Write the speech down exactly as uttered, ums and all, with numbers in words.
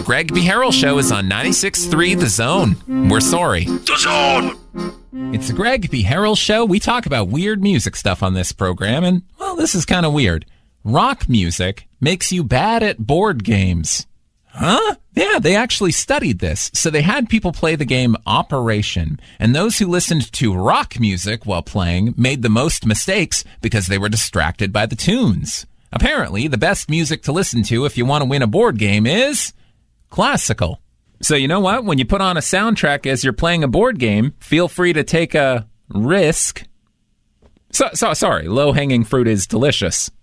Greg B. Harrell Show is on ninety-six point three The Zone. We're sorry. The Zone! It's the Greg B. Harrell Show. We talk about weird music stuff on this program, and, well, this is kind of weird. Rock music makes you bad at board games. Huh? Yeah, they actually studied this. So they had people play the game Operation, and those who listened to rock music while playing made the most mistakes because they were distracted by the tunes. Apparently, the best music to listen to if you want to win a board game is classical. So you know what? When you put on a soundtrack as you're playing a board game, feel free to take a risk. So, so sorry, low-hanging fruit is delicious.